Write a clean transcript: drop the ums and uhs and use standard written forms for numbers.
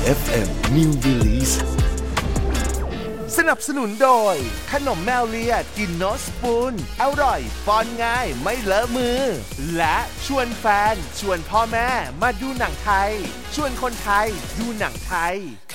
FM New Release สนับสนุนโดยขนมแมวเลียกินโนสปูนอร่อยป้อนง่ายไม่เลอะมือและชวนแฟนชวนพ่อแม่มาดูหนังไทยชวนคนไทยดูหนังไทย